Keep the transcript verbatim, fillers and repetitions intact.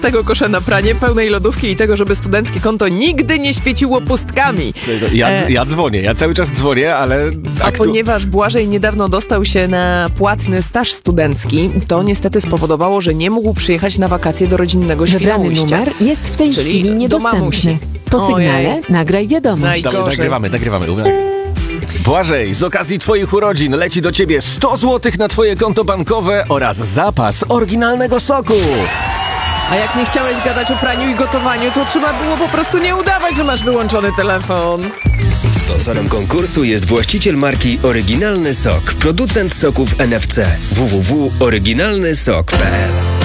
tego kosza na pranie, pełnej lodówki i tego, żeby studenckie konto nigdy nie świeciło pustkami. Ja, E, ja dzwonię, ja cały czas dzwonię, ale... A aktu- ponieważ Błażej niedawno dostał się na płatny staż studencki, to niestety spowodowało, że nie mógł przyjechać na wakacje do rodzinnego Wybrany Świnoujścia. numer jest w tej Czyli chwili do niedostępny. mamusi. Po sygnale Ojej. nagraj wiadomość. Naj- Dobra, gorzej. nagrywamy, nagrywamy. uwaga. Błażej, z okazji twoich urodzin leci do ciebie sto złotych na twoje konto bankowe oraz zapas oryginalnego soku. A jak nie chciałeś gadać o praniu i gotowaniu, to trzeba było po prostu nie udawać, że masz wyłączony telefon. Sponsorem konkursu jest właściciel marki Oryginalny Sok, producent soków N F C. w w w kropka oryginalny sok kropka p l